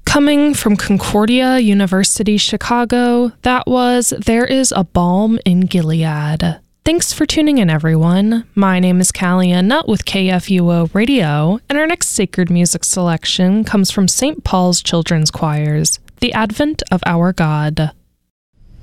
Coming from Concordia University, Chicago, that was There Is a Balm in Gilead. Thanks for tuning in, everyone. My name is Callie Nutt with KFUO Radio, and our next sacred music selection comes from St. Paul's Children's Choirs, The Advent of Our God.